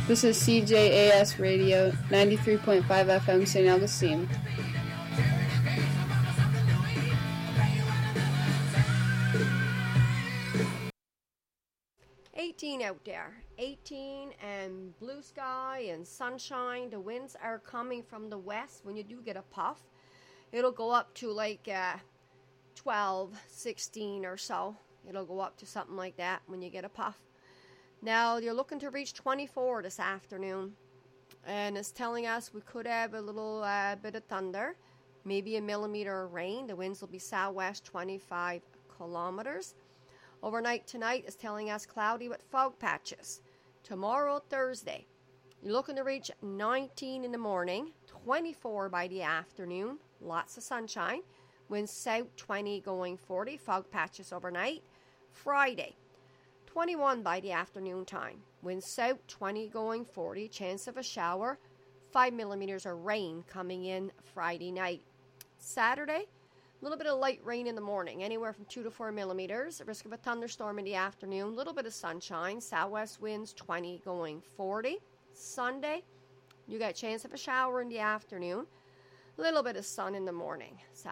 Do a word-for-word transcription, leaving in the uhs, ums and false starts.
This is C J A S Radio, ninety-three point five F M, Saint Augustine. eighteen out there. eighteen and blue sky and sunshine. The winds are coming from the west. When you do get a puff, it'll go up to like uh, twelve, sixteen or so. It'll go up to something like that when you get a puff. Now, you're looking to reach twenty-four this afternoon. And it's telling us we could have a little uh, bit of thunder, maybe a millimeter of rain. The winds will be southwest twenty-five kilometers. Overnight tonight is telling us cloudy with fog patches. Tomorrow, Thursday, you're looking to reach nineteen in the morning, twenty-four by the afternoon, lots of sunshine. Winds south twenty going forty, fog patches overnight. Friday, twenty-one by the afternoon time. Winds south twenty going forty, chance of a shower. five millimeters of rain coming in Friday night. Saturday, a little bit of light rain in the morning, anywhere from two to four millimeters. Risk of a thunderstorm in the afternoon. A little bit of sunshine. Southwest winds twenty going forty. Sunday, you got a chance of a shower in the afternoon. A little bit of sun in the morning.